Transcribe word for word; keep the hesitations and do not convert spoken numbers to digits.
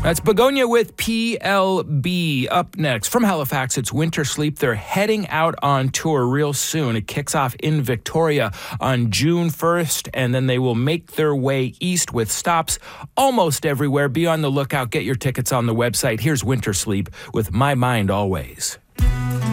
That's Begonia with P L B. Up next, from Halifax, it's Winter Sleep. They're heading out on tour real soon. It kicks off in Victoria on June first, and then they will make their way east with stops almost everywhere. Be on the lookout. Get your tickets on the website. Here's Winter Sleep with My Mind Always.